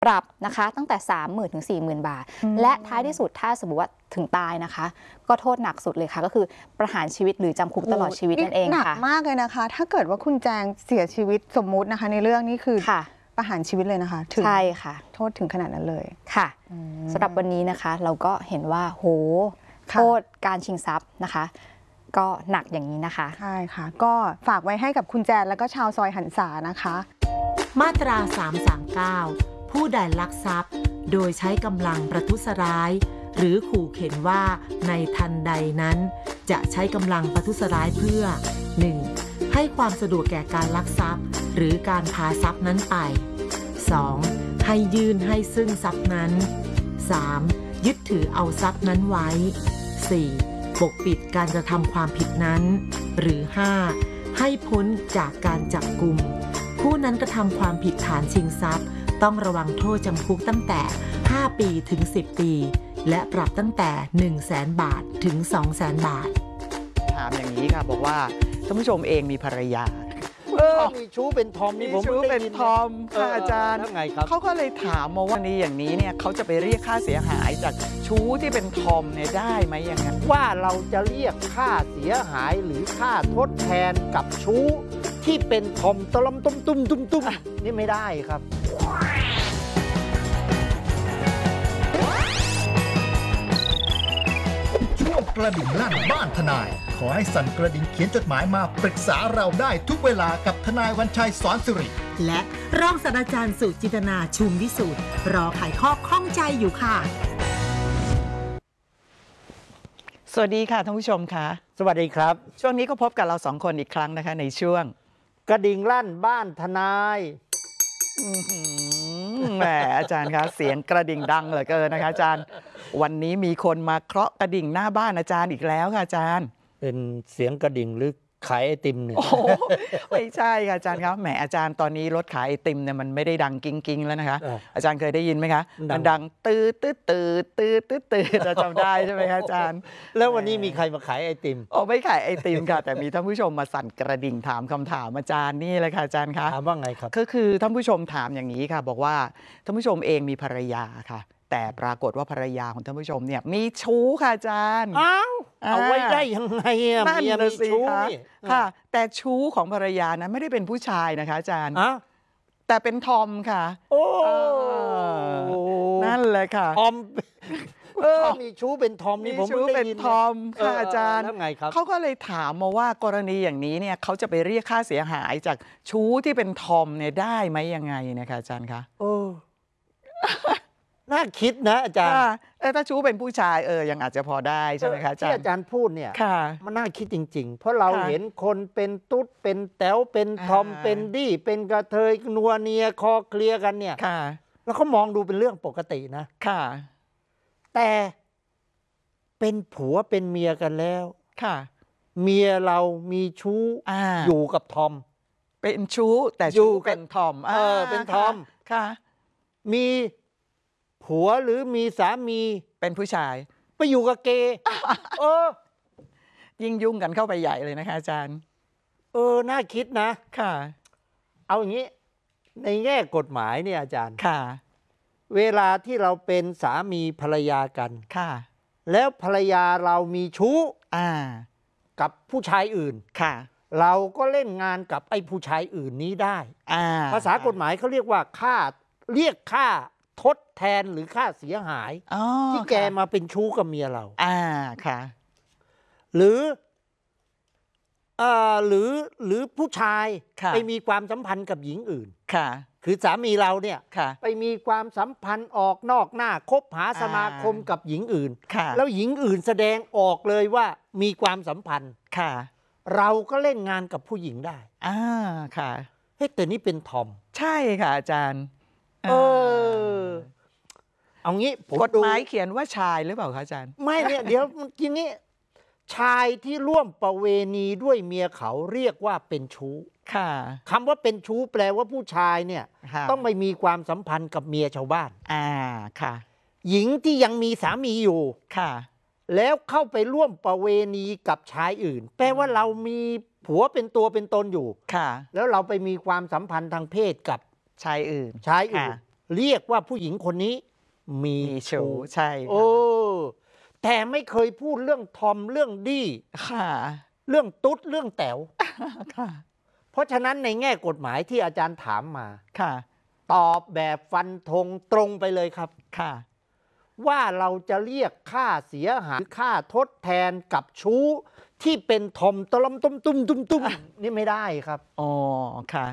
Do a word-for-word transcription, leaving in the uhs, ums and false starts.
ปรับนะคะตั้งแต่ สามหมื่น ถึง สี่หมื่น บาทและท้ายที่สุดถ้าสมมติว่าถึงตายนะคะก็โทษหนักสุดเลยค่ะก็คือประหารชีวิตหรือจำคุกตลอดชีวิตนั่นเองค่ะหนักมากเลยนะคะถ้าเกิดว่าคุณแจงเสียชีวิตสมมุตินะคะในเรื่องนี้คือประหารชีวิตเลยนะคะใช่ค่ะโทษถึงขนาดนั้นเลยค่ะสำหรับวันนี้นะคะเราก็เห็นว่าโหโทษการชิงทรัพย์นะคะก็หนักอย่างนี้นะคะใช่ค่ะก็ฝากไว้ให้กับคุณแจนแล้วก็ชาวซอยหันษานะคะมาตราสามสามเก้าผู้ใดลักทรัพย์โดยใช้กำลังประทุษร้ายหรือขู่เข็นว่าในทันใดนั้นจะใช้กำลังประทุษร้ายเพื่อ หนึ่ง. ให้ความสะดวกแก่การลักทรัพย์หรือการพาทรัพย์นั้นไป สอง. ให้ยื่นให้ซึ่งทรัพย์นั้น สาม. ยึดถือเอาทรัพย์นั้นไว้ สี่. ปกปิดการกระทำความผิดนั้นหรือ ห้า. ให้พ้นจากการจับกุมผู้นั้นกระทำความผิดฐานชิงทรัพย์ต้องระวังโทษจำคุกตั้งแต่ ห้า ปีถึง สิบ ปีและปรับตั้งแต่ หนึ่งแสน บาทถึง สองแสน บาทถามอย่างนี้ค่ะบอกว่าท่านผู้ชมเองมีภรรยาเออมีชู้เป็นทอมนี่ผมชู้เป็นทอมค่ะอาจารย์เขาก็เลยถามมาว่านี่อย่างนี้เนี่ยเขาจะไปเรียกค่าเสียหายจากชู้ที่เป็นทอมเนี่ยได้ไหมอย่างนั้นว่าเราจะเรียกค่าเสียหายหรือค่าทดแทนกับชู้ที่เป็นทอมตะลำตุ้มตุ้มตุ้มตุ้มนี่ไม่ได้ครับช่วงกระดิ่งลั่นบ้านทนายขอให้สั่นกระดิ่งเขียนจดหมายมาปรึกษาเราได้ทุกเวลากับทนายวันชัยสอนสิริและรองศาสตราจารย์สุจินตนาชุมวิสูตรรอไขข้อข้องใจอยู่ค่ะสวัสดีค่ะท่านผู้ชมค่ะสวัสดีครับช่วงนี้ก็พบกับเราสองคนอีกครั้งนะคะในช่วงกระดิ่งลั่นบ้านทนายแหมอาจารย์คะเสียงกระดิ่งดังเหลือเกินนะคะอาจารย์วันนี้มีคนมาเคาะกระดิ่งหน้าบ้านอาจารย์อีกแล้วค่ะอาจารย์เป็นเสียงกระดิ่งหรือขายไอติมเนี่ยไม่ใช่ค่ะอาจารย์ครับแหมอาจารย์ตอนนี้รถขายไอติมเนี่ยมันไม่ได้ดังกิ้งกิ้งแล้วนะคะอาจารย์เคยได้ยินไหมคะมันดังตื้อตื้อตื้อตื้อตื้อตื้อจะจำได้ใช่ไหมคะอาจารย์แล้ววันนี้มีใครมาขายไอติมอ๋อไม่ขายไอติมค่ะแต่มีท่านผู้ชมมาสั่นกระดิ่งถามคำถามอาจารย์นี่เลยค่ะอาจารย์คะถามว่าไงครับก็คือท่านผู้ชมถามอย่างนี้ค่ะบอกว่าท่านผู้ชมเองมีภรรยาค่ะแต่ปรากฏว่าภรรยาของท่านผู้ชมเนี่ยมีชู้ค่ะอาจารย์อ้าวเอาไว้ได้ยังไงอ่ะเมียมีชู้ค่ะแต่ชู้ของภรรยานั้นไม่ได้เป็นผู้ชายนะคะอาจารย์แต่เป็นทอมค่ะโอ้นั่นแหละค่ะทอมเออมีชู้เป็นทอมนี่ผมชู้เป็นทอมค่ะอาจารย์เขาก็เลยถามมาว่ากรณีอย่างนี้เนี่ยเขาจะไปเรียกค่าเสียหายจากชู้ที่เป็นทอมเนี่ยได้ไหมยังไงนะคะอาจารย์คะโอ้น่าคิดนะอาจารย์แต่ถ้าชู้เป็นผู้ชายเออยังอาจจะพอได้ใช่ไหมคะอาจารย์ที่อาจารย์พูดเนี่ยมันน่าคิดจริงๆเพราะเราเห็นคนเป็นตุ๊ดเป็นแต๋วเป็นทอมเป็นดี้เป็นกระเทยนัวเนียคอเคลียกันเนี่ยแล้วเขามองดูเป็นเรื่องปกตินะค่ะแต่เป็นผัวเป็นเมียกันแล้วค่ะเมียเรามีชู้อยู่กับทอมเป็นชู้แต่ชู้เป็นทอมเออเป็นทอมค่ะมีผัวหรือมีสามีเป็นผู้ชายไปอยู่กับเกย์เออยิ่งยุ่งกันเข้าไปใหญ่เลยนะคะอาจารย์เออน่าคิดนะค่ะเอาอย่างนี้ในแง่กฎหมายเนี่ยอาจารย์ค่ะเวลาที่เราเป็นสามีภรรยากันค่ะแล้วภรรยาเรามีชู้อ่ากับผู้ชายอื่นค่ะเราก็เล่นงานกับไอ้ผู้ชายอื่นนี้ได้อ่าภาษากฎหมายเขาเรียกว่าค่าเรียกค่าทดแทนหรือค่าเสียหายที่แกมาเป็นชู้กับเมียเราอ่าค่ะหรือเอ่อหรือหรือผู้ชายไปมีความสัมพันธ์กับหญิงอื่นค่ะคือสามีเราเนี่ยไปมีความสัมพันธ์ออกนอกหน้าคบหาสมาคมกับหญิงอื่นแล้วหญิงอื่นแสดงออกเลยว่ามีความสัมพันธ์ค่ะเราก็เล่นงานกับผู้หญิงได้อ่าค่ะเฮ้ยแต่นี่เป็นทอมใช่ค่ะอาจารย์เออเอางี้กฎหมายเขียนว่าชายหรือเปล่าคะอาจารย์ไม่เนี่ยเดี๋ยวเมื่อกี้นี้ชายที่ร่วมประเวณีด้วยเมียเขาเรียกว่าเป็นชู้ค่ะคำว่าเป็นชู้แปลว่าผู้ชายเนี่ยต้องไม่มีความสัมพันธ์กับเมียชาวบ้านอ่าค่ะหญิงที่ยังมีสามีอยู่ค่ะแล้วเข้าไปร่วมประเวณีกับชายอื่นแปลว่าเรามีผัวเป็นตัวเป็นตนอยู่ค่ะแล้วเราไปมีความสัมพันธ์ทางเพศกับชายอื่นชายอื่นเรียกว่าผู้หญิงคนนี้มีมีชู้ใช่โอ้แต่ไม่เคยพูดเรื่องทอมเรื่องดี้ค่ะเรื่องตุ๊ดเรื่องแต๋วค่ะเพราะฉะนั้นในแง่กฎหมายที่อาจารย์ถามมาค่ะตอบแบบฟันธงตรงไปเลยครับค่ะว่าเราจะเรียกค่าเสียหายหรือค่าทดแทนกับชู้ที่เป็นทอมตะลอมตุ้มตุ้มตุ้มตุ้มนี่ไม่ได้ครับอ๋อ ค่ะ